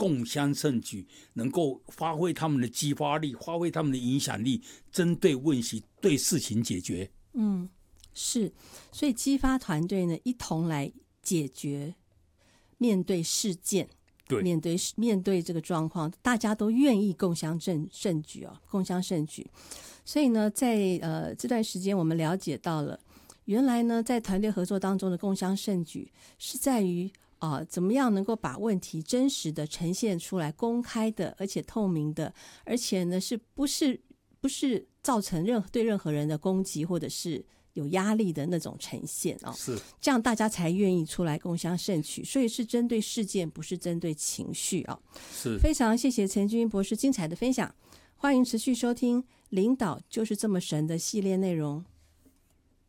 共襄盛举能够发挥他们的激发力，发挥他们的影响力，针对问题对事情解决。 是，所以激发团队呢一同来解决面对事件， 对， 面对这个状况，大家都愿意共襄盛举哦，共襄盛举。所以呢，在这段时间我们了解到了，原来呢在团队合作当中的共襄盛举是在于怎么样能够把问题真实的呈现出来，公开的，而且透明的，而且呢不是造成对任何人的攻击或者是有压力的那种呈现是这样大家才愿意出来共襄盛举，所以是针对事件，不是针对情绪是非常谢谢陈君博士精彩的分享，欢迎持续收听《领导就是这么神》的系列内容。